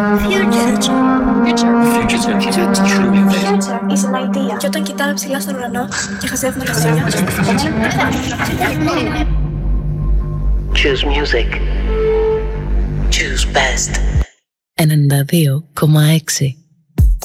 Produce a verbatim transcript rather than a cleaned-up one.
Future. Future. Future. Future. Truly Future is an idea. Και όταν κοιτάμε ψηλά στον ουρανό και χαζεύουμε τα αστέρια. Choose music. Choose best. ενενήντα δύο κόμμα έξι